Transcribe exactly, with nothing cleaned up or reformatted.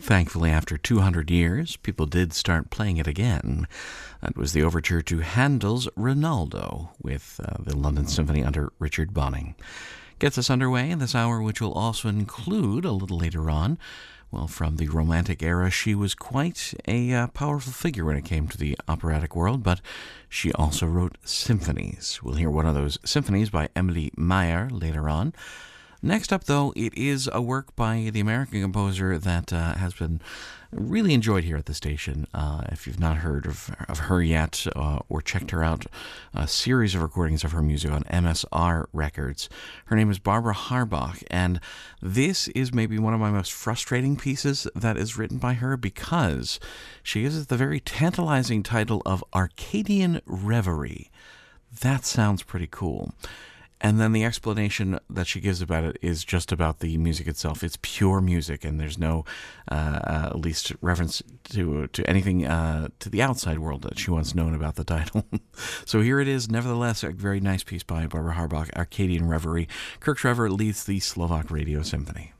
Thankfully, after two hundred years, people did start playing it again. That was the overture to Handel's Rinaldo with uh, the London Symphony under Richard Bonning. Gets us underway in this hour, which will also include, a little later on, well, from the Romantic era, she was quite a uh, powerful figure when it came to the operatic world, but she also wrote symphonies. We'll hear one of those symphonies by Emilie Meyer later on. Next up, though, it is a work by the American composer that uh, has been really enjoyed here at the station. Uh, if you've not heard of, of her yet uh, or checked her out, a series of recordings of her music on M S R Records. Her name is Barbara Harbach, and this is maybe one of my most frustrating pieces that is written by her because she gives it the very tantalizing title of Arcadian Reverie. That sounds pretty cool. And then the explanation that she gives about it is just about the music itself. It's pure music, and there's no, uh, uh, at least reference to to anything uh, to the outside world that she once known about the title. So here it is, nevertheless, a very nice piece by Barbara Harbach, Arcadian Reverie. Kirk Trevor leads the Slovak Radio Symphony.